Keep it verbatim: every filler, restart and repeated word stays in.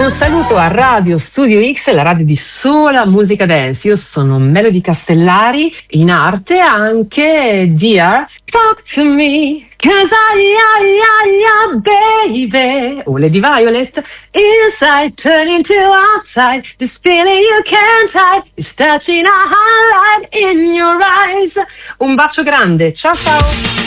Un saluto a Radio Studio X, la radio di sola musica dance. Io sono Melody Castellari, in arte anche Dear Talk to Me, cause I, I, I, I, baby. O Lady Violet, inside turning to outside, this feeling you can't hide, is touching a highlight in your eyes. Un bacio grande, ciao ciao.